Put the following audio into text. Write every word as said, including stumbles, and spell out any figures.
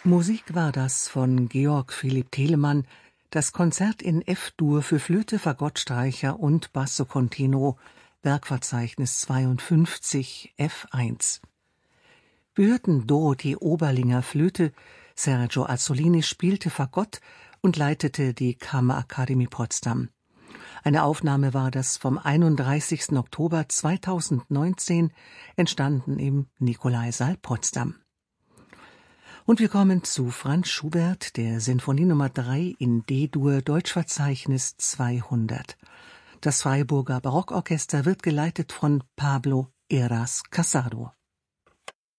Musik war das von Georg Philipp Telemann, das Konzert in F-Dur für Flöte, Fagottstreicher und Basso Continuo, Werkverzeichnis zweiundfünfzig, F eins. Wir hörten Dorothee Oberlinger Flöte, Sergio Azzolini spielte Fagott und leitete die Kammerakademie Potsdam. Eine Aufnahme war das vom einunddreißigsten Oktober zweitausendneunzehn, entstanden im Nikolaisaal Potsdam. Und wir kommen zu Franz Schubert, der Sinfonie Nummer drei in D-Dur, Deutschverzeichnis zweihundert. Das Freiburger Barockorchester wird geleitet von Pablo Heras Casado.